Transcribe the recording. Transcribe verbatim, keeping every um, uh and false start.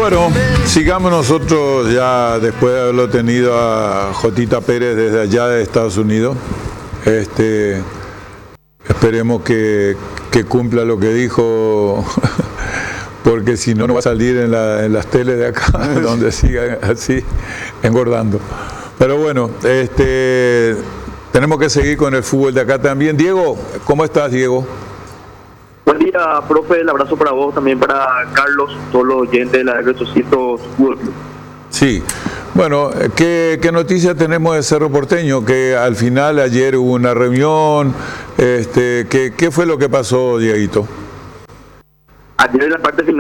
Bueno, sigamos nosotros ya después de haberlo tenido a Jotita Pérez desde allá de Estados Unidos. Este, esperemos que, que cumpla lo que dijo, porque si no, no va a salir en, la, en las teles de acá, donde sigan así engordando. Pero bueno, este, tenemos que seguir con el fútbol de acá también. Diego, ¿cómo estás, Diego? Buen día, profe, el abrazo para vos, también para Carlos, todos los oyentes de la R ochocientos Fútbol Club. Sí, bueno, ¿qué, ¿qué noticias tenemos de Cerro Porteño? Que al final ayer hubo una reunión, este, ¿qué, qué fue lo que pasó, Dieguito? Ayer en la parte final